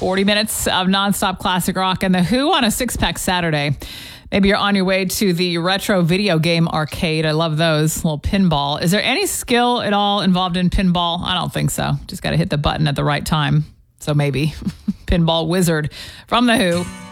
40 minutes of nonstop classic rock and The Who on a six-pack Saturday. Maybe you're on your way to the retro video game arcade. I love those. Little pinball. Is there any skill at all involved in pinball? I don't think so. Just got to hit the button at the right time. So maybe. Pinball Wizard from The Who.